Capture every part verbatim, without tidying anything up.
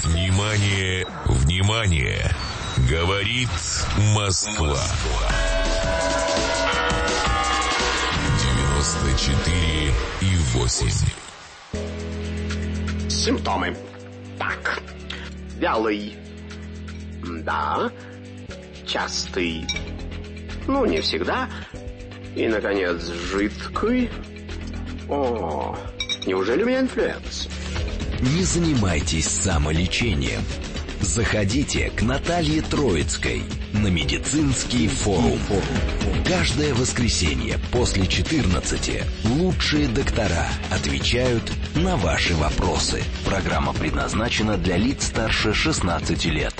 Внимание, внимание! Говорит Москва. девяносто четыре и восемь. Симптомы. Так. Вялый. Да. Частый. Ну, не всегда. И, наконец, жидкий. О, неужели у меня инфлюенс? Не занимайтесь самолечением. Заходите к Наталье Троицкой на медицинский форум. Каждое воскресенье после четырнадцати лучшие доктора отвечают на ваши вопросы. Программа предназначена для лиц старше шестнадцати лет.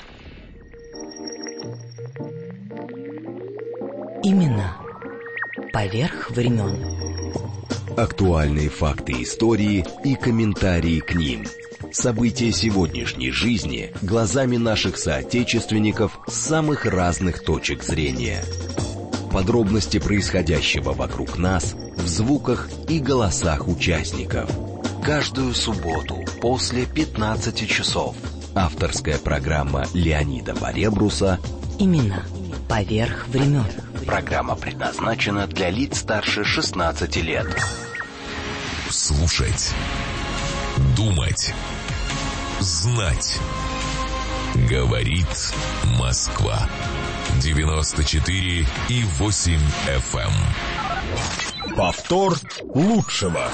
Имена поверх времен. Актуальные факты истории и комментарии к ним. События сегодняшней жизни глазами наших соотечественников с самых разных точек зрения. Подробности происходящего вокруг нас в звуках и голосах участников. Каждую субботу после пятнадцати часов. Авторская программа Леонида Поребруса «Имена поверх времен». Программа предназначена для лиц старше шестнадцати лет. Слушать, думать, знать. Говорит Москва. девяносто четыре и восемь эф эм. Повтор лучшего.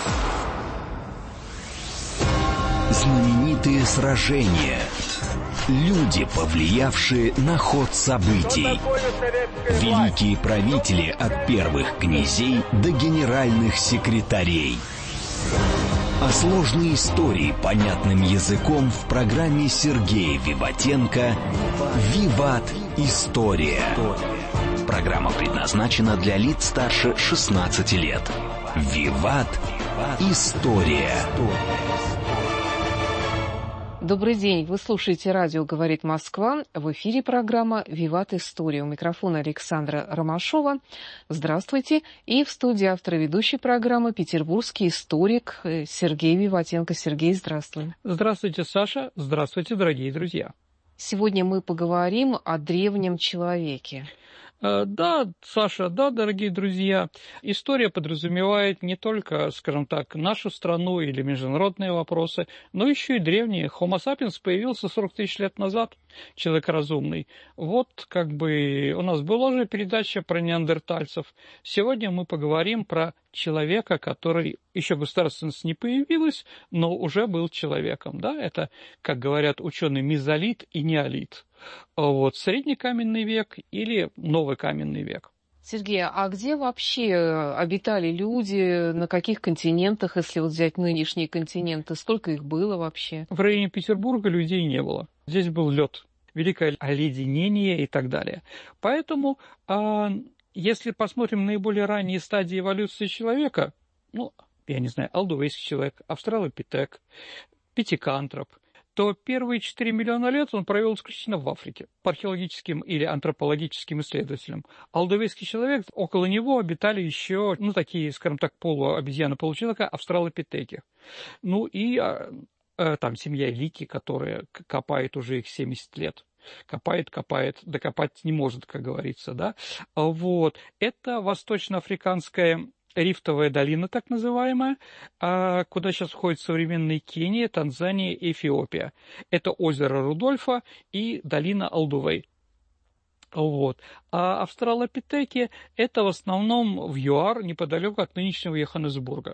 Знаменитые сражения. Люди, повлиявшие на ход событий. Великие правители от первых князей до генеральных секретарей. А сложные истории понятным языком в программе Сергея Виватенко «Виват. История». Программа предназначена для лиц старше шестнадцати лет. «Виват. История». Добрый день. Вы слушаете радио «Говорит Москва». В эфире программа «Виват. История». У микрофона Александра Ромашова. Здравствуйте. И в студии автор и ведущей программы петербургский историк Сергей Виватенко. Сергей, здравствуй. Здравствуйте, Саша. Здравствуйте, дорогие друзья. Сегодня мы поговорим о древнем человеке. Да, Саша, да, дорогие друзья, история подразумевает не только, скажем так, нашу страну или международные вопросы, но еще и древние. Homo sapiens появился сорок тысяч лет назад, человек разумный. Вот как бы у нас была же передача про неандертальцев. Сегодня мы поговорим про человека, который еще государственность не появилась, но уже был человеком. Да? Это, как говорят ученые, мезолит и неолит. Вот, средний каменный век или новый каменный век. Сергей, а где вообще обитали люди, на каких континентах, если вот взять нынешние континенты, сколько их было вообще? В районе Петербурга людей не было. Здесь был лед, великое оледенение и так далее. Поэтому, а, если посмотрим наиболее ранние стадии эволюции человека, ну, я не знаю, алдувейский человек, австралопитек, пятикантроп, то первые четыре миллиона лет он провел исключительно в Африке по археологическим или антропологическим исследователям. Алдувейский человек, около него обитали еще, ну, такие, скажем так, полуобезьяны, получеловека, австралопитеки. Ну и а, а, там семья Лики, которая копает уже их семьдесят лет. Копает, копает, докопать не может, как говорится, да. Вот. Это восточноафриканская рифтовая долина, так называемая, куда сейчас входит современная Кения, Танзания и Эфиопия. Это озеро Рудольфа и долина Алдувей. Вот. А австралопитеки – это в основном в ЮАР, неподалеку от нынешнего Йоханнесбурга.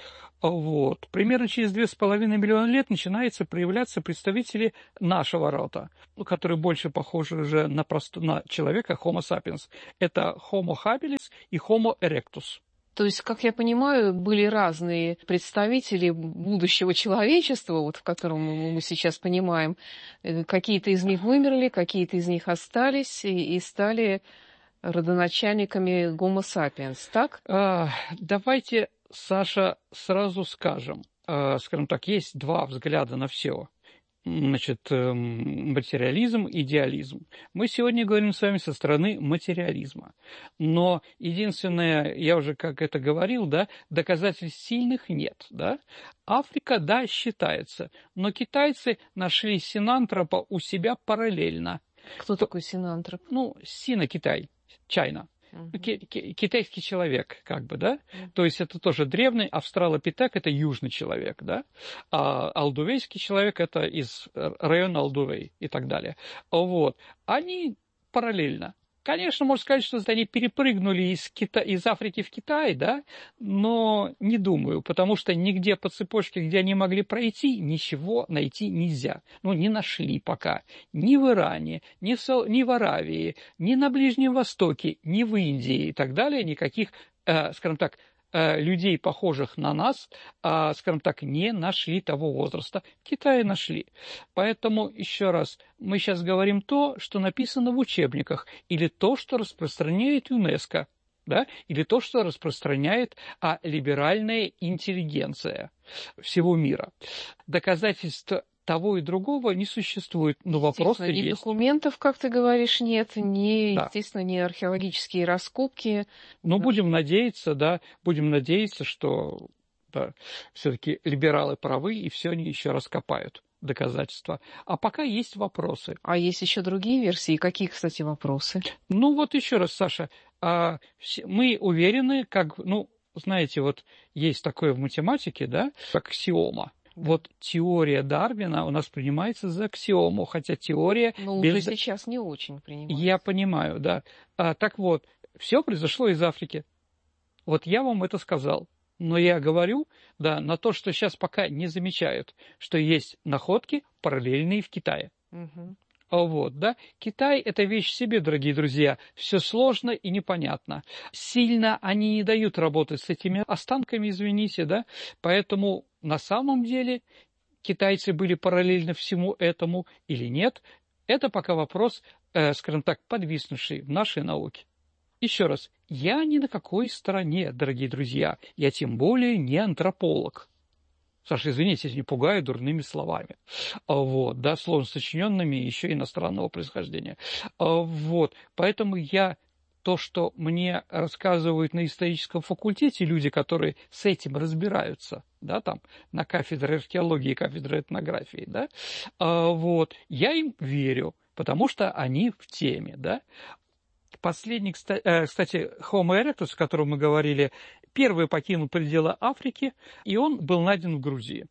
Вот. Примерно через два с половиной миллиона лет начинаются проявляться представители нашего рода, которые больше похожи уже на, просто, на человека Homo sapiens. Это Homo habilis и Homo erectus. То есть, как я понимаю, были разные представители будущего человечества, вот в котором мы сейчас понимаем. Какие-то из них вымерли, какие-то из них остались и, и стали родоначальниками Homo sapiens, так? А, давайте, Саша, сразу скажем. А, скажем так, есть два взгляда на все. значит, материализм, идеализм. Мы сегодня говорим с вами со стороны материализма. Но единственное, я уже как это говорил, да, доказательств сильных нет. Да? Африка, да, считается, но китайцы нашли синантропа у себя параллельно. Кто такой синантроп? Ну, Сино-Китай, Чайна. Uh-huh. Ки- китайский человек, как бы, да? Uh-huh. То есть это тоже древний, австралопитек – это южный человек, да? А алдувейский человек – это из района Алдувей и так далее. Вот. Они параллельно. Конечно, можно сказать, что они перепрыгнули из, Кита... из Африки в Китай, да, но не думаю, потому что нигде по цепочке, где они могли пройти, ничего найти нельзя. Ну, не нашли пока. Ни в Иране, ни в, Сау... ни в Аравии, ни на Ближнем Востоке, ни в Индии и так далее, никаких, э, скажем так, людей, похожих на нас, а, скажем так, не нашли того возраста. В Китае нашли. Поэтому, еще раз, мы сейчас говорим то, что написано в учебниках, или то, что распространяет ЮНЕСКО, да, или то, что распространяет а, либеральная интеллигенция всего мира. Доказательств того и другого не существует, но вопросы есть. Ни документов, как ты говоришь, нет, ни, да. естественно, ни археологические раскопки. Но да. будем надеяться, да, будем надеяться, что да, все-таки либералы правы, и все они еще раскопают доказательства. А пока есть вопросы. А есть еще другие версии? Какие, кстати, вопросы? Ну вот еще раз, Саша, мы уверены, как, ну, знаете, вот есть такое в математике, да, как аксиома. Вот теория Дарвина у нас принимается за аксиому, хотя теория... Ну, без... уже сейчас не очень принимается. Я понимаю, да. А, так вот, все произошло из Африки. Вот я вам это сказал. Но я говорю, да, на то, что сейчас пока не замечают, что есть находки, параллельные в Китае. Угу. Вот, да. Китай – это вещь в себе, дорогие друзья. Все сложно и непонятно. Сильно они не дают работать с этими останками, извините, да. Поэтому на самом деле китайцы были параллельно всему этому или нет. Это пока вопрос, э, скажем так, подвиснувший в нашей науке. Еще раз, я ни на какой стороне, дорогие друзья. Я тем более не антрополог. Саша, извините, если не пугаю дурными словами. Вот, да, словно сочиненными еще иностранного происхождения. Вот, поэтому я то, что мне рассказывают на историческом факультете люди, которые с этим разбираются, да, там, на кафедре археологии, кафедре этнографии, да, вот, я им верю, потому что они в теме, да. Последний, кстати, Homo erectus, о котором мы говорили, первый покинул пределы Африки, и он был найден в Грузии.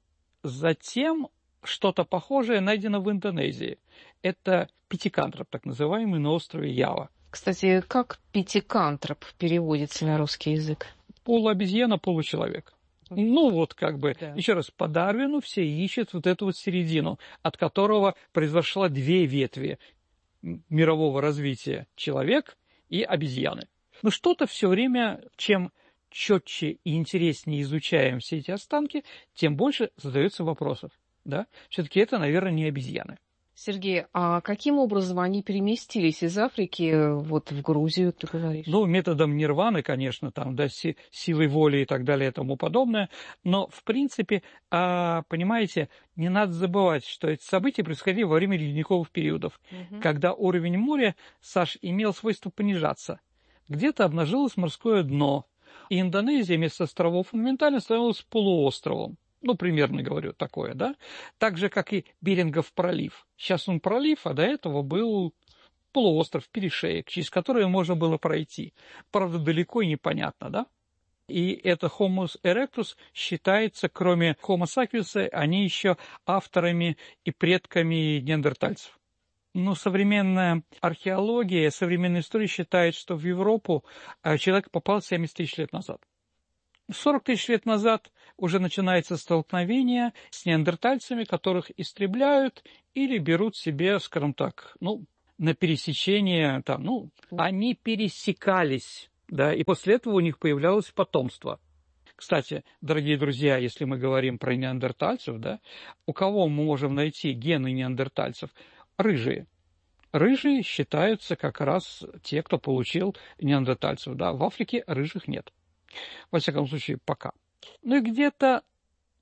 Затем что-то похожее найдено в Индонезии. Это пятикантроп, так называемый, на острове Ява. Кстати, как пятикантроп переводится на русский язык? Полуобезьяна, получеловек. Ну, вот как бы, да. Еще раз, по Дарвину все ищут вот эту вот середину, от которого произошла две ветви мирового развития: человек и обезьяны. Но что-то все время, чем четче и интереснее изучаем все эти останки, тем больше задается вопросов. Да? Все-таки это, наверное, не обезьяны. Сергей, а каким образом они переместились из Африки вот в Грузию, ты говоришь? Ну, методом нирваны, конечно, там, да, си- силой воли и так далее и тому подобное. Но, в принципе, а, понимаете, не надо забывать, что эти события происходили во время ледниковых периодов, угу. когда уровень моря, Саш, имел свойство понижаться. Где-то обнажилось морское дно, и Индонезия вместо островов моментально становилась полуостровом. Ну, примерно говорю, такое, да? Так же, как и Берингов пролив. Сейчас он пролив, а до этого был полуостров, перешеек, через который можно было пройти. Правда, далеко и непонятно, да? И это Homo erectus считается, кроме Homo sapiens, они еще авторами и предками неандертальцев. Ну, современная археология, современная история считает, что в Европу человек попал семьдесят тысяч лет назад. сорок тысяч лет назад уже начинается столкновение с неандертальцами, которых истребляют или берут себе, скажем так, ну, на пересечение, там, ну, они пересекались, да, и после этого у них появлялось потомство. Кстати, дорогие друзья, если мы говорим про неандертальцев, да, у кого мы можем найти гены неандертальцев? Рыжие. Рыжие считаются как раз те, кто получил неандертальцев, да, в Африке рыжих нет. Во всяком случае, пока. Ну и где-то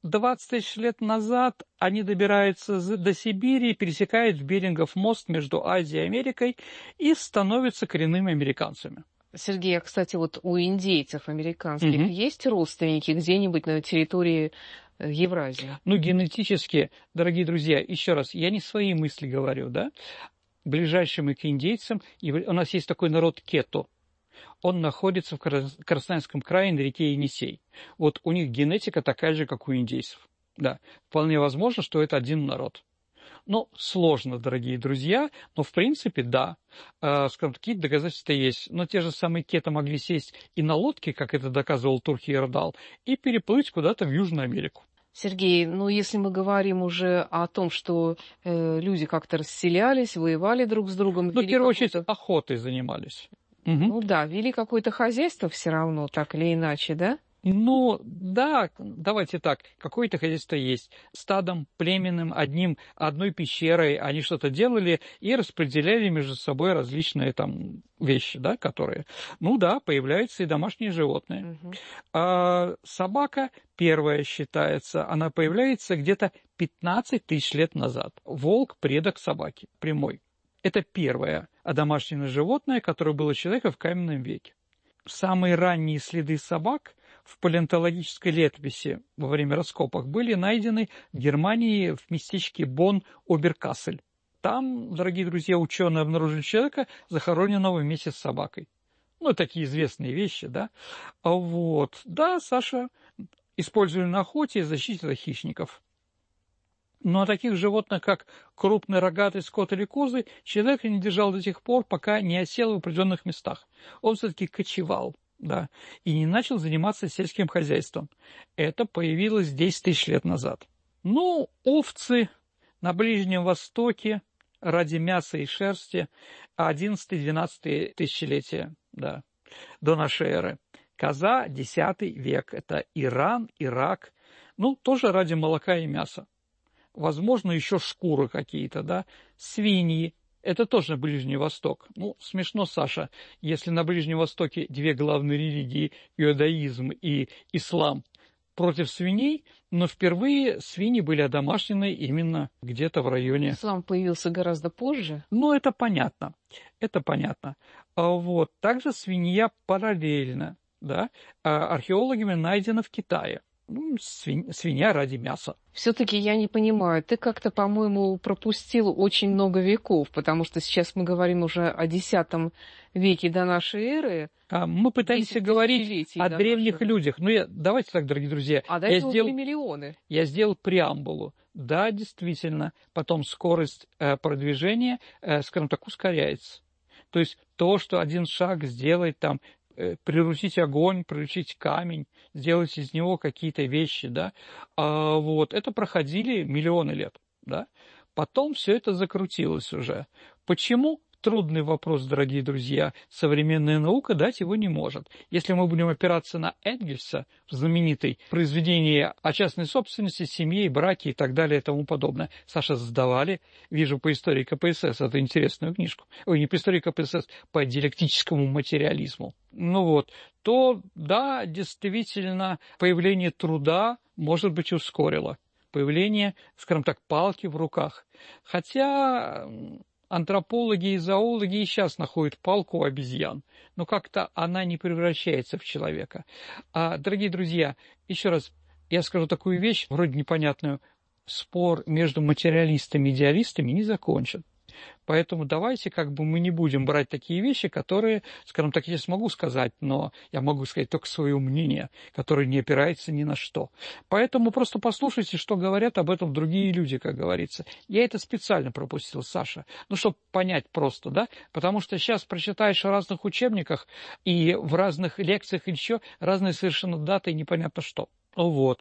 двадцать тысяч лет назад они добираются до Сибири, пересекают Берингов мост между Азией и Америкой и становятся коренными американцами. Сергей, а, кстати, вот у индейцев американских угу. есть родственники где-нибудь на территории Евразии? Ну, генетически, дорогие друзья, еще раз, я не свои мысли говорю, да? Ближайшими к индейцам, у нас есть такой народ Кето. Он находится в Красноярском крае на реке Енисей. Вот у них генетика такая же, как у индейцев. Да, вполне возможно, что это один народ. Ну, сложно, дорогие друзья, но в принципе, да, э, скажем, такие доказательства есть. Но те же самые Кето могли сесть и на лодке, как это доказывал Турки Ердал, и переплыть куда-то в Южную Америку. Сергей, ну если мы говорим уже о том, что э, люди как-то расселялись, воевали друг с другом... Ну, в первую очередь, охотой занимались. Угу. Ну да, вели какое-то хозяйство все равно, так или иначе, да? Ну, да, давайте так, какое-то хозяйство есть. Стадом, племенем, одним, одной пещерой они что-то делали и распределяли между собой различные там вещи, да, которые... Ну да, появляются и домашние животные. Угу. А собака первая считается, она появляется где-то пятнадцать тысяч лет назад. Волк – предок собаки, прямой. Это первое одомашненное животное, которое было у человека в каменном веке. Самые ранние следы собак в палеонтологической летописи во время раскопок были найдены в Германии в местечке Бонн-Оберкассель. Там, дорогие друзья, ученые обнаружили человека, захороненного вместе с собакой. Ну, такие известные вещи, да. Вот. Да, Саша использовали на охоте и защите от хищников. Но таких животных, как крупный рогатый скот или козы, человек не держал до тех пор, пока не осел в определенных местах. Он все-таки кочевал, да, и не начал заниматься сельским хозяйством. Это появилось десять тысяч лет назад. Ну, овцы на Ближнем Востоке ради мяса и шерсти одиннадцатое-двенадцатое тысячелетия, да, до нашей эры. Коза десятый век, это Иран, Ирак, ну, тоже ради молока и мяса. Возможно, еще шкуры какие-то, да, свиньи. Это тоже Ближний Восток. Ну, смешно, Саша, если на Ближнем Востоке две главные религии, иудаизм и ислам, против свиней, но впервые свиньи были одомашнены именно где-то в районе... Ислам появился гораздо позже. Ну, это понятно, это понятно. Вот. Также свинья параллельно, да, археологами найдена в Китае. Ну, свинь, свинья ради мяса. Все-таки я не понимаю, ты как-то, по-моему, пропустил очень много веков, потому что сейчас мы говорим уже о десятом веке до нашей эры. А мы пытаемся говорить о древних нашей... людях. Ну, я, давайте так, дорогие друзья. А до этого были миллионы. Я сделал преамбулу. Да, действительно, потом скорость э, продвижения, э, скажем так, ускоряется. То есть то, что один шаг сделает там, приручить огонь, приручить камень, сделать из него какие-то вещи, да, а вот, это проходили миллионы лет, да, потом все это закрутилось уже. Почему? Трудный вопрос, дорогие друзья. Современная наука дать его не может. Если мы будем опираться на Энгельса в знаменитой произведении о частной собственности, семье, браке и так далее и тому подобное. Саша, сдавали, вижу, по истории ка пэ эс эс, эту интересную книжку. Ой, не по истории ка пэ эс эс, по диалектическому материализму. Ну вот, то да, действительно, появление труда, может быть, ускорило. Появление, скажем так, палки в руках. Хотя... Антропологи и зоологи и сейчас находят палку у обезьян, но как-то она не превращается в человека. А, дорогие друзья, еще раз я скажу такую вещь, вроде непонятную. Спор между материалистами и идеалистами не закончен. Поэтому давайте как бы мы не будем брать такие вещи, которые, скажем так, я смогу сказать, но я могу сказать только свое мнение, которое не опирается ни на что. Поэтому просто послушайте, что говорят об этом другие люди, как говорится. Я это специально пропустил, Саша, ну, чтобы понять просто, да, потому что сейчас прочитаешь в разных учебниках и в разных лекциях еще разные совершенно даты и непонятно что. Вот.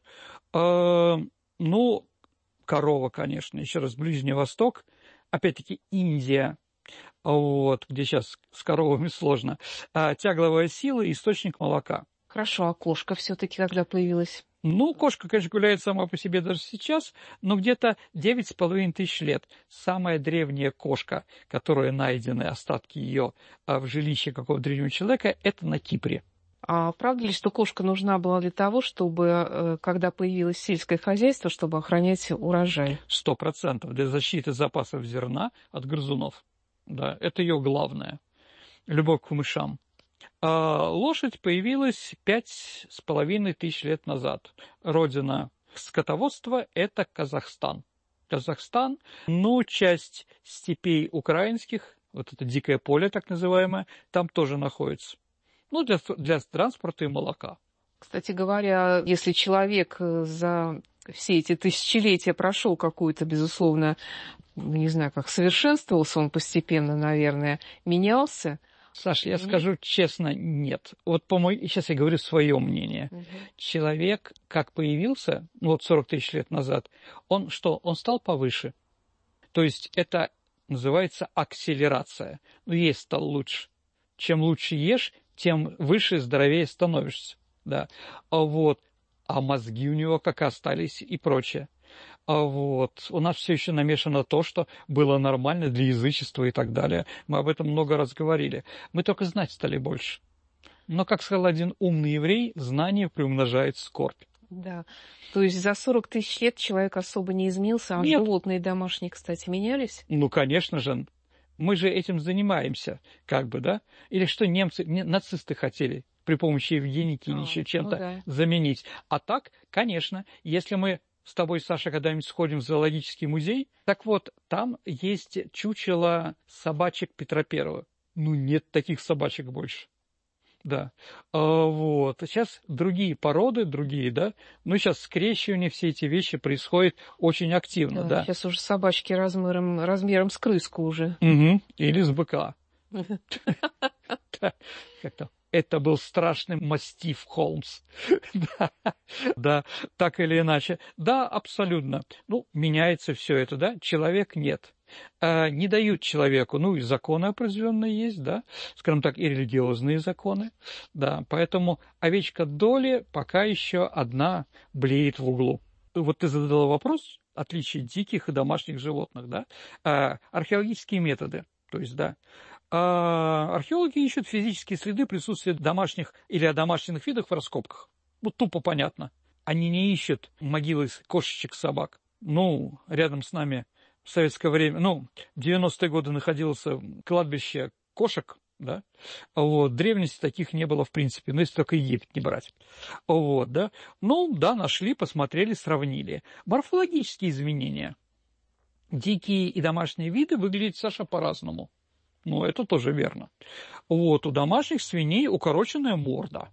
Ну, корова, конечно, еще раз, Ближний Восток. Опять-таки Индия, вот, где сейчас с коровами сложно, а, тягловая сила – источник молока. Хорошо, а кошка все-таки когда появилась? Ну, кошка, конечно, гуляет сама по себе даже сейчас, но где-то девять с половиной тысяч лет. Самая древняя кошка, которая найдены, остатки ее в жилище какого-то древнего человека, это на Кипре. А правда ли, что кошка нужна была для того, чтобы, когда появилось сельское хозяйство, чтобы охранять урожай? Сто процентов для защиты запасов зерна от грызунов. Да, это ее главное. Любовь к мышам. А лошадь появилась пять с половиной тысяч лет назад. Родина скотоводства – это Казахстан. Казахстан, ну, часть степей украинских, вот это дикое поле так называемое, там тоже находится. Ну, для, для транспорта и молока. Кстати говоря, если человек за все эти тысячелетия прошел какую-то, безусловно, не знаю, как совершенствовался он постепенно, наверное, менялся. Саш, я скажу честно, нет. Вот по моему, сейчас я говорю свое мнение. Угу. Человек, как появился, ну вот сорок тысяч лет назад, он что? Он стал повыше. То есть это называется акселерация. Ну, есть стал лучше. Чем лучше ешь, тем выше и здоровее становишься. Да. А вот, а мозги у него как остались и прочее. А вот, у нас все еще намешано то, что было нормально для язычества и так далее. Мы об этом много раз говорили. Мы только знать стали больше. Но, как сказал один умный еврей, знание приумножает скорбь. Да, то есть за сорок тысяч лет человек особо не изменился, а Нет. животные домашние, кстати, менялись? Ну, конечно же. Мы же этим занимаемся, как бы, да? Или что немцы, нацисты хотели при помощи евгеники или еще чем-то ну да. заменить. А так, конечно, если мы с тобой, Саша, когда-нибудь сходим в зоологический музей, так вот, там есть чучело собачек Петра Первого. Ну, нет таких собачек больше. Да. А, вот. Сейчас другие породы, другие, да. Ну, сейчас скрещивание, все эти вещи происходят очень активно, да. да. Сейчас уже собачки размером, размером с крыску уже. Угу. Или с быка. Как-то. Это был страшный мастиф Холмс. да, да, так или иначе. Да, абсолютно. Ну, меняется все это, да. Человек нет. А, не дают человеку, ну, и законы определенные есть, да, скажем так, и религиозные законы, да. Поэтому овечка Долли пока еще одна блеет в углу. Вот ты задала вопрос, отличие диких и домашних животных, да. А, археологические методы, то есть, да. А археологи ищут физические следы присутствия домашних или одомашненных видов в раскопках. Вот тупо понятно. Они не ищут могилы кошечек, собак. Ну, рядом с нами в советское время, ну, в девяностые годы находилось кладбище кошек, да. Вот, в древности таких не было в принципе, ну, если только Египет не брать. Вот, да. Ну, да, нашли, посмотрели, сравнили. Морфологические изменения. Дикие и домашние виды выглядят, Саша, по-разному. Ну, это тоже верно. Вот, у домашних свиней укороченная морда,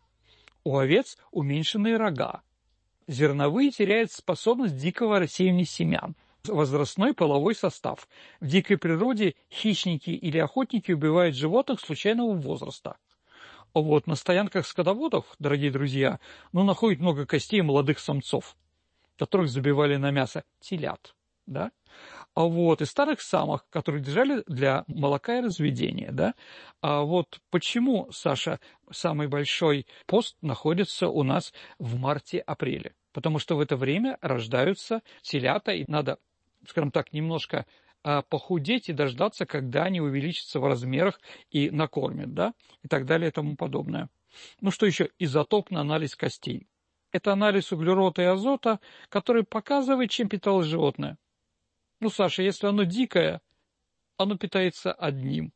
у овец уменьшенные рога. Зерновые теряют способность дикого рассеивания семян, возрастной половой состав. В дикой природе хищники или охотники убивают животных случайного возраста. Вот, на стоянках скотоводов, дорогие друзья, ну, находят много костей молодых самцов, которых забивали на мясо телят, да? А вот, и старых самок, которые держали для молока и разведения, да. А вот почему, Саша, самый большой пост находится у нас в марте-апреле? Потому что в это время рождаются телята, и надо, скажем так, немножко а, похудеть и дождаться, когда они увеличатся в размерах и накормят, да, и так далее и тому подобное. Ну что еще? Изотопный анализ костей. Это анализ углерода и азота, который показывает, чем питалось животное. Ну, Саша, если оно дикое, оно питается одним.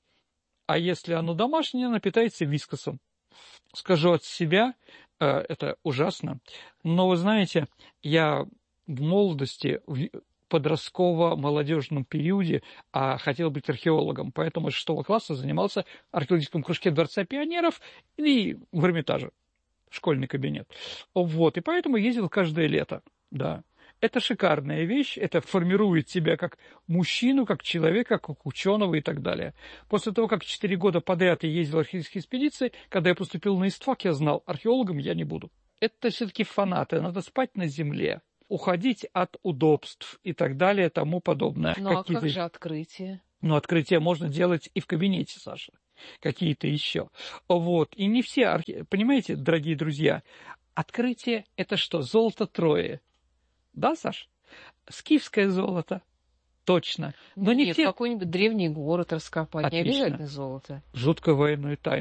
А если оно домашнее, оно питается вискосом. Скажу от себя, это ужасно, но вы знаете, я в молодости, в подростково-молодежном периоде а, хотел быть археологом, поэтому с шестого класса занимался в археологическом кружке Дворца пионеров и в Эрмитаже, школьный кабинет. Вот, и поэтому ездил каждое лето, да. Это шикарная вещь, это формирует тебя как мужчину, как человека, как ученого и так далее. После того, как четыре года подряд я ездил в археологические экспедиции, когда я поступил на ИСТФАК, я знал, археологом я не буду. Это все-таки фанаты, надо спать на земле, уходить от удобств и так далее, тому подобное. Ну а как же открытие? Ну, открытие можно делать и в кабинете, Саша, какие-то еще. Вот, и не все, архе... понимаете, дорогие друзья, открытие – это что, золото Трои. Да, Саш? Скифское золото. Точно. Но Нет, не все... какой-нибудь древний город раскопать. Отлично. Не обязательно золото. Жуткую военную тайну.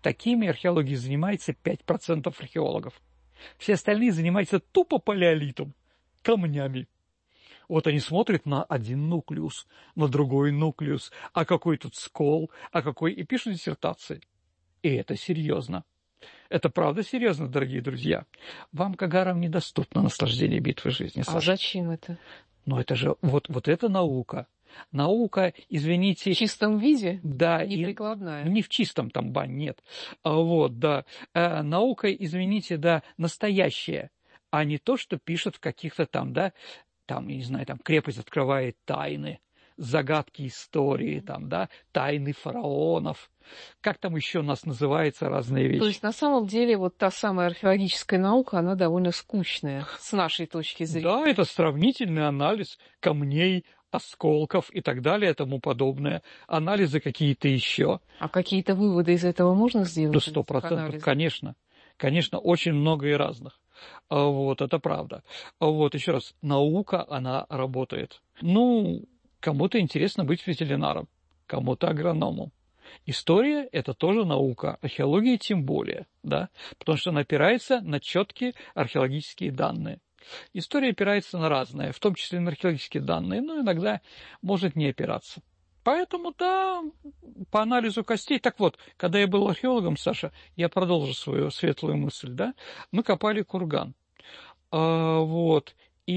Такими археологией занимается пять процентов археологов. Все остальные занимаются тупо палеолитом, камнями. Вот они смотрят на один нуклеус, на другой нуклеус, а какой тут скол, а какой... И пишут диссертации. И это серьезно. Это правда серьезно, дорогие друзья. Вам, кагарам, недоступно наслаждение битвы жизни, Саша. А зачем это? Ну, это же... Вот, вот это наука. Наука, извините... В чистом виде? Да. Не и, прикладная? Не в чистом там, бань, нет. А, вот, да. А, наука, извините, да, настоящая, а не то, что пишут в каких-то там, да, там, я не знаю, там, крепость открывает тайны, загадки истории, там, да, тайны фараонов. Как там еще у нас называются разные вещи? То есть, на самом деле, вот та самая археологическая наука, она довольно скучная, с нашей точки зрения. Да, это сравнительный анализ камней, осколков и так далее и тому подобное. Анализы какие-то еще. А какие-то выводы из этого можно сделать? Да, сто процентов, конечно. Конечно, очень много и разных. Вот, это правда. Вот, еще раз, наука, она работает. Ну, кому-то интересно быть ветеринаром, кому-то агрономом. История – это тоже наука, археология тем более, да, потому что она опирается на четкие археологические данные. История опирается на разное, в том числе на археологические данные, но иногда может не опираться. Поэтому, да, по анализу костей... Так вот, когда я был археологом, Саша, я продолжу свою светлую мысль, да, мы копали курган. А, вот,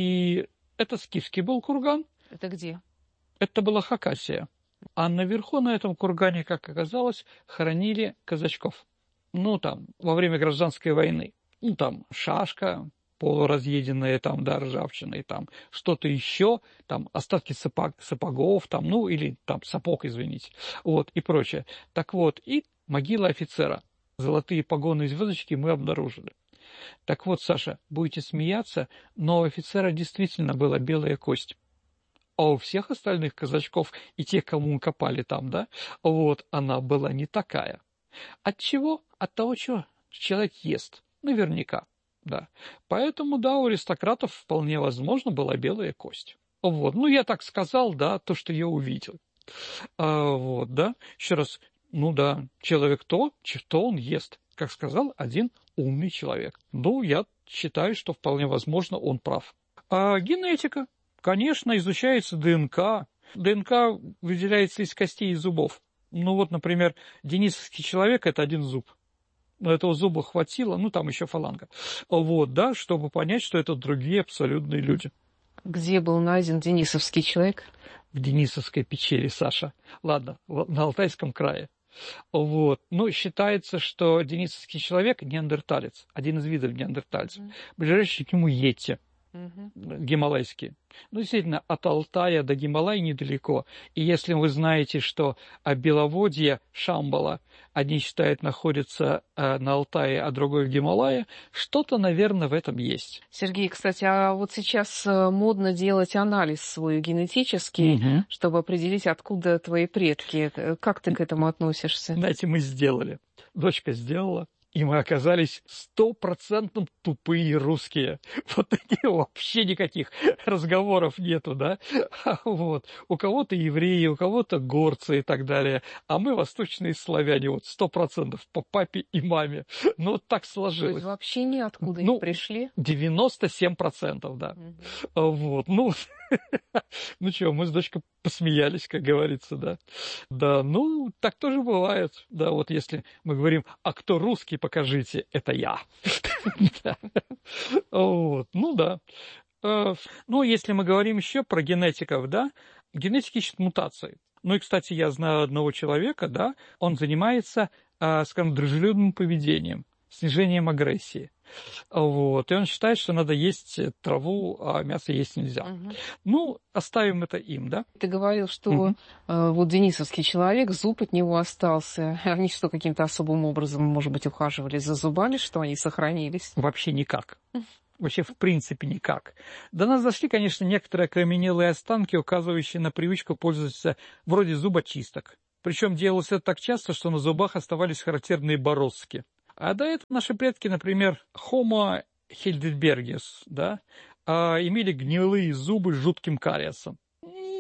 и это скифский был курган. Это где? Это была Хакасия. А наверху на этом кургане, как оказалось, хоронили казачков. Ну, там, во время гражданской войны. Ну, там, шашка полуразъеденная, там, да, ржавчиной, там, что-то еще, там, остатки сапог, сапогов, там, ну, или там, сапог, извините, вот, и прочее. Так вот, и могила офицера. Золотые погоны и звездочки мы обнаружили. Так вот, Саша, будете смеяться, но у офицера действительно была белая кость. А у всех остальных казачков и тех, кому мы копали там, да, вот, она была не такая. От чего? От того, что человек ест. Наверняка, да. Поэтому, да, у аристократов вполне возможно была белая кость. Вот, ну, я так сказал, да, то, что я увидел. А, вот, да, еще раз, ну, да, человек то, что он ест. Как сказал один умный человек. Ну, я считаю, что вполне возможно он прав. А генетика. Конечно, изучается ДНК. ДНК выделяется из костей и зубов. Ну вот, например, денисовский человек – это один зуб. Но этого зуба хватило, ну там еще фаланга. Вот, да, чтобы понять, что это другие абсолютные люди. Где был найден денисовский человек? В Денисовской печери, Саша. Ладно, на Алтайском крае. Вот. Ну, считается, что денисовский человек – неандерталец, один из видов неандертальцев. Mm-hmm. Ближайший к нему йети. Угу. Гималайские. Ну, действительно, от Алтая до Гималая недалеко. И если вы знаете, что Беловодье, Шамбала, одни считают, находится на Алтае, а другой в Гималае, что-то, наверное, в этом есть. Сергей, кстати, а вот сейчас модно делать анализ свой генетический, угу. чтобы определить, откуда твои предки. Как ты к этому относишься? Знаете, мы сделали. Дочка сделала. И мы оказались стопроцентно тупые русские. Вот таких вообще никаких разговоров нету, да? Вот. У кого-то евреи, у кого-то горцы и так далее. А мы восточные славяне, вот сто процентов по папе и маме. Ну, вот так сложилось. То есть вообще ниоткуда ну, не пришли? девяносто семь процентов, да. Угу. Вот. Ну, ну что, мы с дочкой посмеялись, как говорится, да. Да, ну, так тоже бывает. Да, вот если мы говорим, а кто русский, покажите, это я. Вот, ну да. Ну, если мы говорим еще про генетиков, да, генетики ищут мутации. Ну и, кстати, я знаю одного человека, да, он занимается, скажем, дружелюбным поведением, снижением агрессии. Вот. И он считает, что надо есть траву, а мясо есть нельзя. Угу. Ну, оставим это им, да? Ты говорил, что угу. э, вот денисовский человек, зуб от него остался. Они что, каким-то особым образом, может быть, ухаживали за зубами, что они сохранились? Вообще никак. Вообще, в принципе, никак. До нас дошли, конечно, некоторые окаменелые останки, указывающие на привычку пользоваться вроде зубочисток. Причем делалось это так часто, что на зубах оставались характерные бороздки. А до этого наши предки, например, Homo heidelbergensis, да, имели гнилые зубы с жутким кариесом.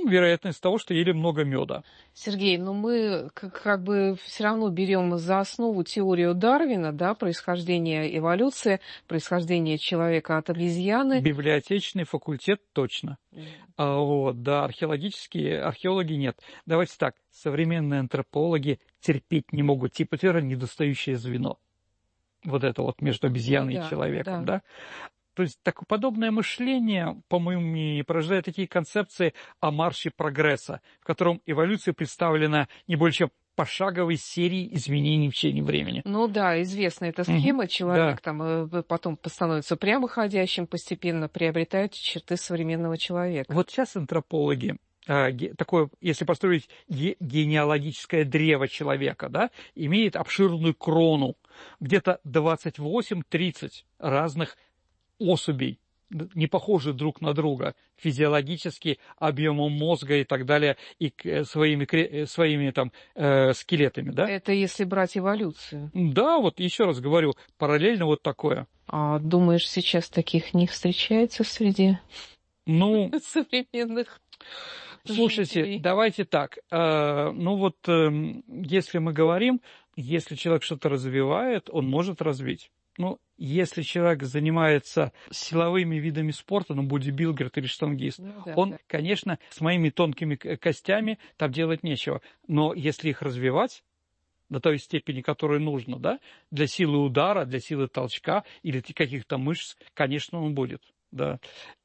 Ну, вероятность того, что ели много меда. Сергей, ну мы как, как бы все равно берем за основу теорию Дарвина, да, происхождение эволюции, происхождение человека от обезьяны. Библиотечный факультет точно. Mm. А, вот, да, археологические, археологи нет. Давайте так, современные антропологи терпеть не могут, типа терра недостающее звено. Вот это вот между обезьяной да, и человеком, да. да? То есть так, подобное мышление, по моему мнению, порождает такие концепции о марше прогресса, в котором эволюция представлена не больше чем пошаговой серией изменений в течение времени. Ну да, известна эта схема. Mm-hmm. Человек да. там потом становится прямоходящим, постепенно приобретает черты современного человека. Вот сейчас антропологи, такое, если построить генеалогическое древо человека, да, имеет обширную крону, где-то двадцать восемь тридцать разных особей, не похожи друг на друга физиологически, объемом мозга и так далее, и своими, своими там, э, скелетами, да? Это если брать эволюцию. Да, вот еще раз говорю, параллельно вот такое. А думаешь, сейчас таких не встречается среди ну, современных слушайте, жителей? Давайте так, э, ну вот э, если мы говорим, если человек что-то развивает, он может развить. Ну, если человек занимается силовыми видами спорта, ну, бодибилдер или штангист, ну, да, он, да. конечно, с моими тонкими костями там делать нечего. Но если их развивать до той степени, которой нужно, да, для силы удара, для силы толчка или каких-то мышц, конечно, он будет. Да.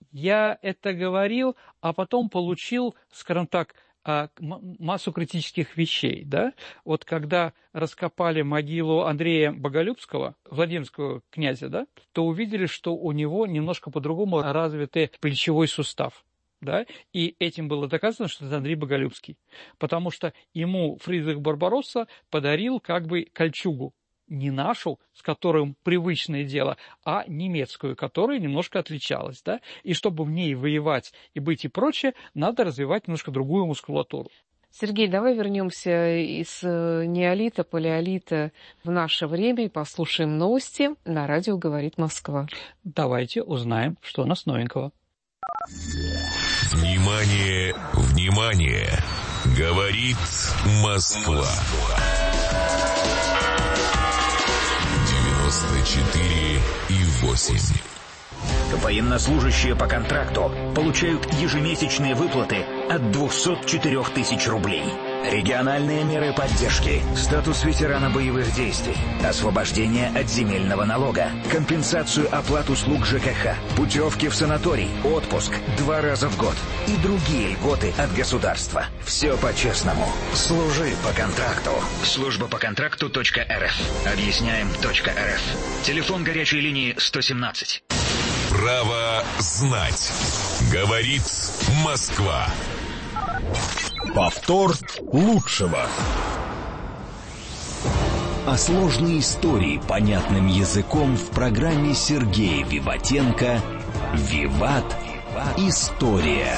Я это говорил, а потом получил, скажем так, массу критических вещей, да, вот когда раскопали могилу Андрея Боголюбского, Владимирского князя, да, то увидели, что у него немножко по-другому развитый плечевой сустав, да, и этим было доказано, что это Андрей Боголюбский, потому что ему Фридрих Барбаросса подарил как бы кольчугу, не нашу, с которым привычное дело, а немецкую, которая немножко отличалась, да, и чтобы в ней воевать и быть и прочее, надо развивать немножко другую мускулатуру. Сергей, давай вернемся из неолита, палеолита в наше время и послушаем новости на радио «Говорит Москва». Давайте узнаем, что у нас новенького. Внимание, внимание! Говорит Москва. девяносто четыре и восемь. Военнослужащие по контракту получают ежемесячные выплаты от двухсот четырёх тысяч рублей. Региональные меры поддержки, статус ветерана боевых действий, освобождение от земельного налога, компенсацию оплат услуг ЖКХ, путевки в санаторий, отпуск два раза в год и другие льготы от государства. Все по-честному. Служи по контракту. Служба по контракту точка эр эф. Объясняем точка эр эф. Телефон горячей линии сто семнадцать. Право знать. Говорит Москва. Повтор лучшего. О сложной истории понятным языком в программе Сергея Виватенко «Виват. История».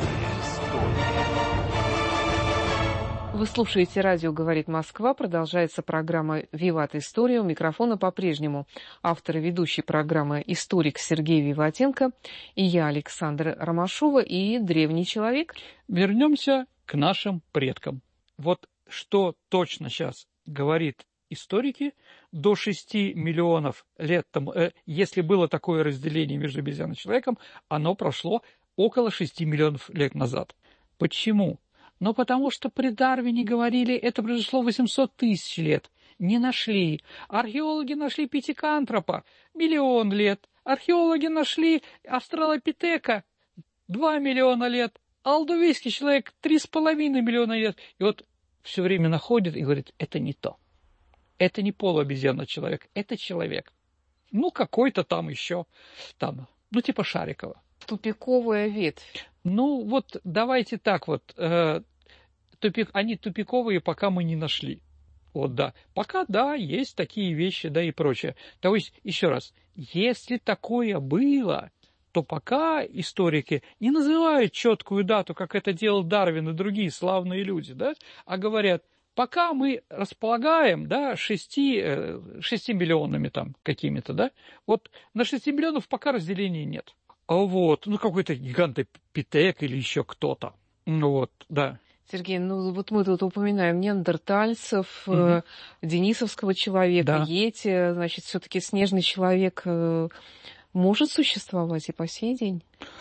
Вы слушаете радио «Говорит Москва». Продолжается программа «Виват. История». У микрофона по-прежнему автор и ведущий программы историк Сергей Виватенко и я, Александра Ромашова, и древний человек. Вернемся к нашим предкам. Вот что точно сейчас говорит историки, до шести миллионов лет тому, э, если было такое разделение между обезьяной и человеком, оно прошло около шести миллионов лет назад. Почему? Ну, потому что при Дарвине говорили, это произошло восемьсот тысяч лет. Не нашли. Археологи нашли пятикантропа, миллион лет. Археологи нашли австралопитека, два миллиона лет. Алдувийский человек, три с половиной миллиона лет. И вот все время находит и говорит, это не то. Это не полуобезьяна человек, это человек. Ну, какой-то там еще, там, ну, типа Шарикова. Тупиковая ветвь. Ну, вот давайте так вот. Э, тупик, они тупиковые, пока мы не нашли. Вот, да. Пока, да, есть такие вещи, да, и прочее. То есть, еще раз, если такое было, то пока историки не называют четкую дату, как это делал Дарвин и другие славные люди, да, а говорят, пока мы располагаем, да, шести, шести миллионами там какими-то, да, вот на шести миллионов пока разделения нет. А вот, ну, какой-то гигантопитек или еще кто-то. Ну вот, да. Сергей, ну вот мы тут упоминаем неандертальцев, Угу. э, денисовского человека, Да. йети, значит, все-таки снежный человек э, может существовать и по сей день?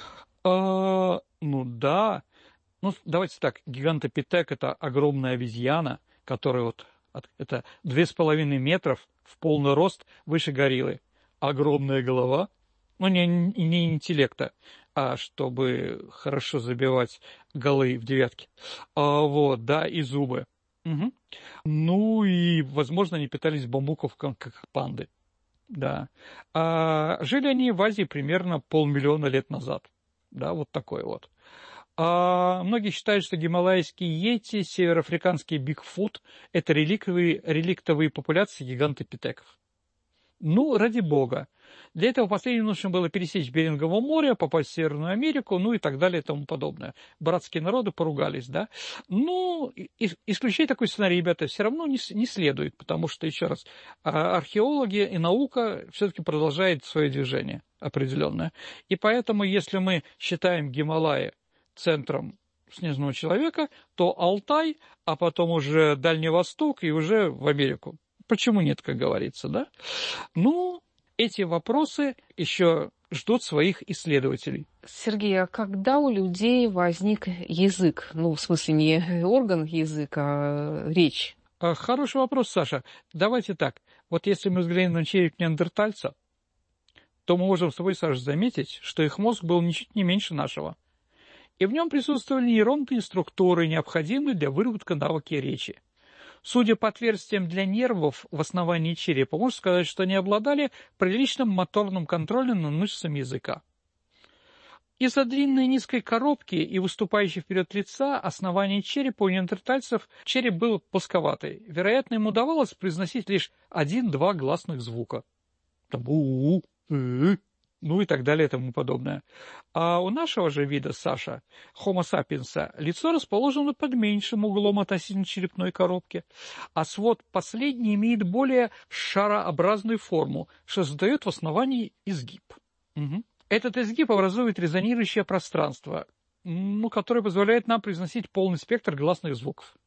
А, ну да. Ну, давайте так, гигантопитек – это огромная обезьяна, которая вот, от- это две с половиной метров в полный рост выше гориллы. Огромная голова, ну, не, не интеллекта, а чтобы хорошо забивать голы в девятки. А, вот, да, и зубы. Мгм. Ну и, возможно, они питались бамбуковком, как панды. Да. А жили они в Азии примерно полмиллиона лет назад. Да, вот такой вот. А многие считают, что гималайские йети, североафриканский бигфут – это реликтовые, реликтовые популяции гигантопитеков. Ну, ради бога. Для этого последним нужно было пересечь Берингово море, попасть в Северную Америку, ну и так далее и тому подобное. Братские народы поругались, да. Ну, и- исключать такой сценарий, ребята, все равно не, с- не следует, потому что, еще раз, а- археологи и наука все-таки продолжает свое движение определенное. И поэтому, если мы считаем Гималаи центром снежного человека, то Алтай, а потом уже Дальний Восток и уже в Америку. Почему нет, как говорится, да? Ну, эти вопросы еще ждут своих исследователей. Сергей, а когда у людей возник язык? Ну, в смысле, не орган язык, а речь. А, Хороший вопрос, Саша. Давайте так. Вот если мы взглянем на череп неандертальца, то мы можем с тобой, Саша, заметить, что их мозг был ничуть не меньше нашего. И в нем присутствовали нейронные структуры, необходимые для выработки навыки речи. Судя по отверстиям для нервов в основании черепа, можно сказать, что они обладали приличным моторным контролем над мышцами языка. Из-за длинной низкой коробки и выступающей вперед лица основания черепа у неандертальцев череп был плосковатый. Вероятно, им удавалось произносить лишь один-два гласных звука. Там у э ну и так далее и тому подобное. А у нашего же вида, Саша, Homo sapiens, лицо расположено под меньшим углом относительно черепной коробки, а свод последний имеет более шарообразную форму, что создает в основании изгиб. Угу. Этот изгиб образует резонирующее пространство, ну, которое позволяет нам произносить полный спектр гласных звуков.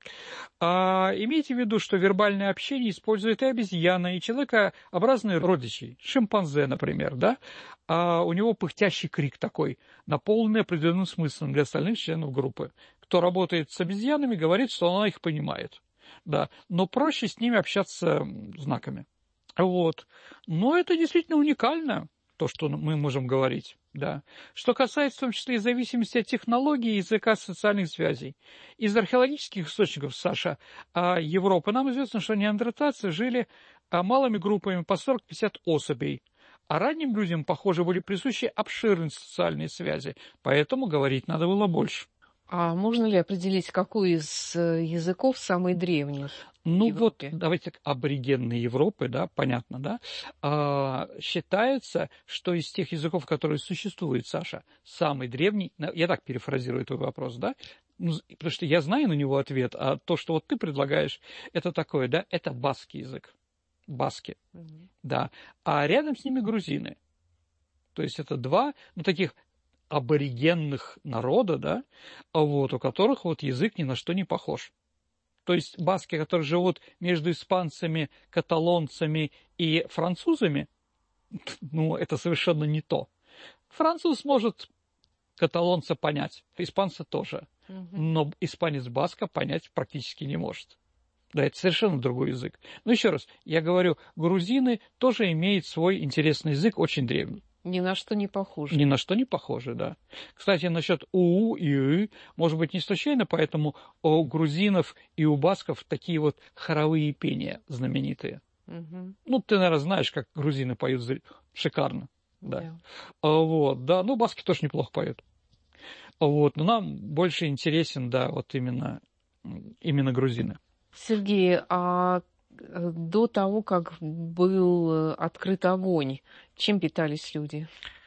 А, имейте в виду, что вербальное общение использует и обезьяна, и человекообразные родичи, шимпанзе, например, да? А у него пыхтящий крик такой, наполненный определенным смыслом для остальных членов группы. Кто работает с обезьянами, говорит, что она их понимает, да, но проще с ними общаться знаками. Вот. Но это действительно уникально, то, что мы можем говорить. Да. Что касается в том числе и зависимости от технологий, языка, социальных связей. Из археологических источников, Саша, Европы нам известно, что неандертальцы жили малыми группами по сорок-пятьдесят особей, а ранним людям, похоже, были присущи обширные социальные связи, поэтому говорить надо было больше. А можно ли определить, какой из языков самый древний? Ну вот, давайте так, аборигенные Европы, да, понятно, да, а, считается, что из тех языков, которые существуют, Саша, самый древний, я так перефразирую твой вопрос, да, ну, потому что я знаю на него ответ, а то, что вот ты предлагаешь, это такое, да, это баскский язык, баски, mm-hmm. да, а рядом с ними грузины, то есть это два, ну, таких аборигенных народа, да, вот, у которых вот язык ни на что не похож. То есть баски, которые живут между испанцами, каталонцами и французами, ну, это совершенно не то. Француз может каталонца понять, испанца тоже, но испанец баска понять практически не может. Да, это совершенно другой язык. Но еще раз, я говорю, грузины тоже имеют свой интересный язык, очень древний. Ни на что не похоже. Ни на что не похоже, да. Кстати, насчет УУ и ы, может быть, не случайно, поэтому у грузинов и у басков такие вот хоровые пения знаменитые. Угу. Ну, ты, наверное, знаешь, как грузины поют шикарно. Да. Yeah. Вот, да, ну, баски тоже неплохо поют. Вот, но нам больше интересен, да, вот именно, именно грузины. Сергей, а до того, как был открыт огонь, чем питались люди?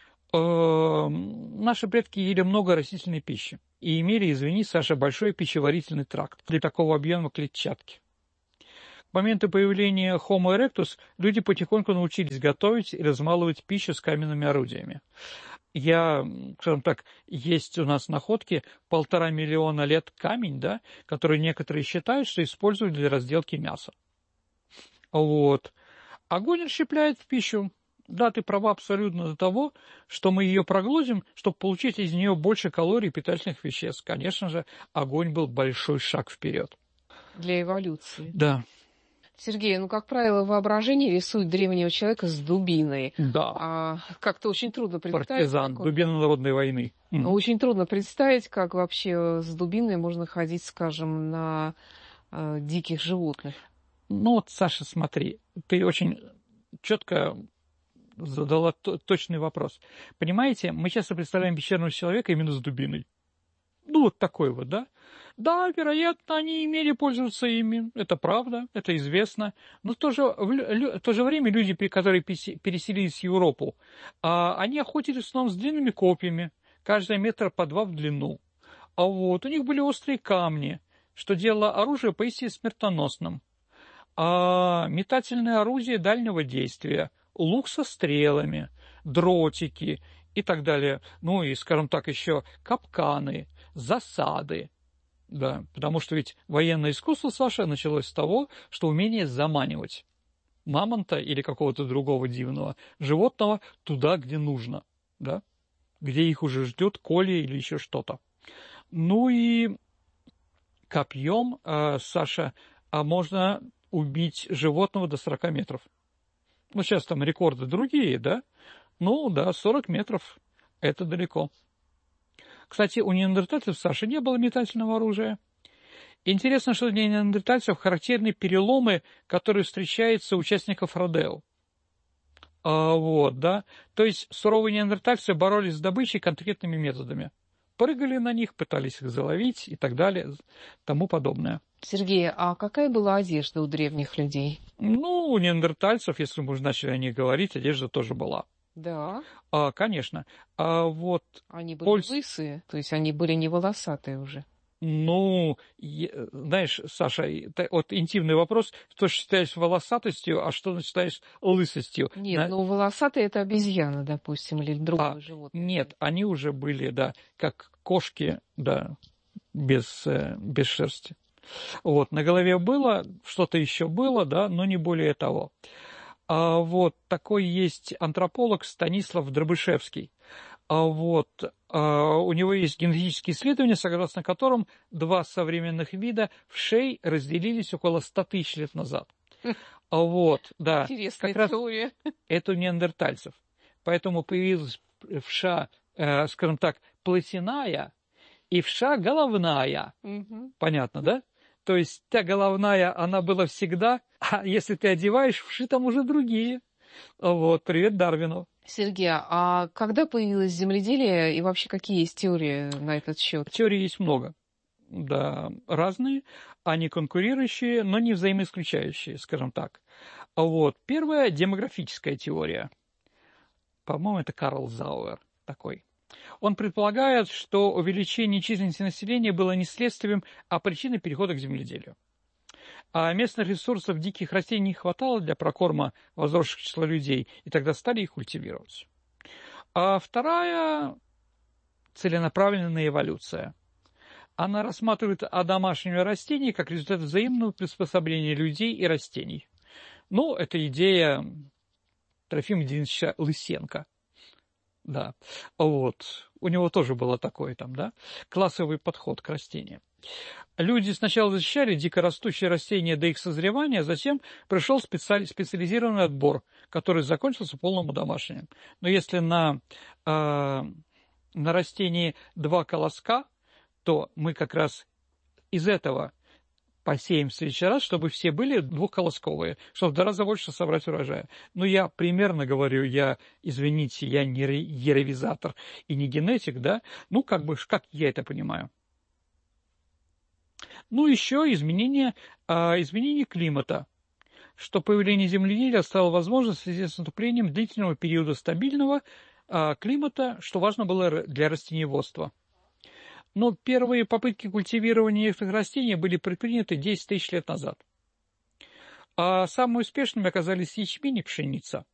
Наши предки ели много растительной пищи и имели, извини, Саша, большой пищеварительный тракт для такого объема клетчатки. К моменту появления Homo erectus люди потихоньку научились готовить и размалывать пищу с каменными орудиями. Я, скажем так, есть у нас находки полтора миллиона лет камень, да, который некоторые считают, что используют для разделки мяса. Вот. Огонь расщепляет в пищу. Да, ты права абсолютно до того, что мы ее проглотим, чтобы получить из нее больше калорий и питательных веществ. Конечно же, огонь был большой шаг вперед. Для эволюции. Да. Сергей, ну, как правило, воображение рисует древнего человека с дубиной. Да. А как-то очень трудно представить. Партизан, как... дубина народной войны. Очень трудно представить, как вообще с дубиной можно ходить, скажем, на э, диких животных. Ну вот, Саша, смотри, ты очень четко задала точный вопрос. Понимаете, мы часто представляем пещерного человека именно с дубиной. Ну, вот такой вот, да? Да, вероятно, они имели пользоваться ими, это правда, это известно. Но в то же, в то же время люди, которые переселились в Европу, они охотились в основном с длинными копьями, каждый метр по два в длину. А вот у них были острые камни, что делало оружие поистине смертоносным. А метательное орудие дальнего действия, лук со стрелами, дротики и так далее. Ну и, скажем так, еще капканы, засады. Да, потому что ведь военное искусство, Саша, началось с того, что умение заманивать мамонта или какого-то другого дивного животного туда, где нужно, да, где их уже ждет колья или еще что-то. Ну и копьем, э, Саша, а можно убить животного до сорока метров. Ну, сейчас там рекорды другие, да? Ну, да, сорок метров – это далеко. Кстати, у неандертальцев, Саша, не было метательного оружия. Интересно, что для неандертальцев характерны переломы, которые встречаются у участников родео. А, вот, да. То есть суровые неандертальцы боролись с добычей конкретными методами. Прыгали на них, пытались их заловить и так далее, тому подобное. Сергей, а какая была одежда у древних людей? Ну, у неандертальцев, если мы уже начали о них говорить, одежда тоже была. Да. А, конечно. А вот они были польз... лысые, то есть они были не волосатые уже. Ну, знаешь, Саша, вот интимный вопрос, что считаешь волосатостью, а что считаешь лысостью? Нет, На... ну волосатые это обезьяна, допустим, или другое а, животное. Нет, они уже были, да, как кошки, да, без, без шерсти. Вот, на голове было, что-то еще было, да, но не более того. А вот такой есть антрополог Станислав Дробышевский. А вот а у него есть генетические исследования, согласно которым два современных вида вшей разделились около ста тысяч лет назад. А вот, да. Интересная как теория. Раз это у неандертальцев. Поэтому появилась вша, э, скажем так, плотяная и вша головная. Угу. Понятно, да? То есть та головная, она была всегда, а если ты одеваешь, вши там уже другие. Вот, привет Дарвину. Сергей, а когда появилось земледелие и вообще какие есть теории на этот счет? Теорий есть много. Да, разные, они конкурирующие, но не взаимоисключающие, скажем так. Вот, первая демографическая теория. По-моему, это Карл Зауэр такой. Он предполагает, что увеличение численности населения было не следствием, а причиной перехода к земледелию. А местных ресурсов диких растений не хватало для прокорма возросших числа людей, и тогда стали их культивировать. А вторая – целенаправленная эволюция. Она рассматривает одомашнивание растений как результат взаимного приспособления людей и растений. Ну, это идея Трофима Денисовича Лысенко. Да, вот. У него тоже было такой там, да, классовый подход к растениям. Люди сначала защищали дикорастущие растения до их созревания, а затем пришел специали- специализированный отбор, который закончился полным одомашниванием. Но если на, э, на растении два колоска, то мы как раз из этого посеем в следующий раз, чтобы все были двухколосковые, чтобы в два раза больше собрать урожая. Ну, я примерно говорю, я, извините, я не еровизатор и не генетик, да, ну, как бы, как я это понимаю. Ну, еще изменение, а, изменение климата, что появление земледелия стало возможно в связи с наступлением длительного периода стабильного а, климата, что важно было для растениеводства. Но первые попытки культивирования этих растений были предприняты десять тысяч лет назад. А самыми успешными оказались ячмень и пшеница.